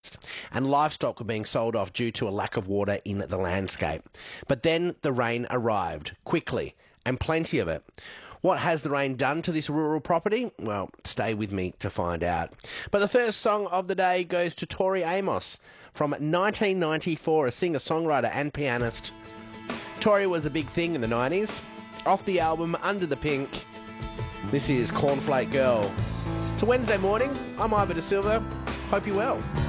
and livestock were being sold off due to a lack of water in the landscape. But then the rain arrived, quickly, and plenty of it. What has the rain done to this rural property? Well, stay with me to find out. But the first song of the day goes to Tori Amos from 1994, a singer-songwriter and pianist. Tori was a big thing in the 90s. Off the album Under the Pink, this is Cornflake Girl. It's a Wednesday morning. I'm Ivor De Silva. Hope you're well.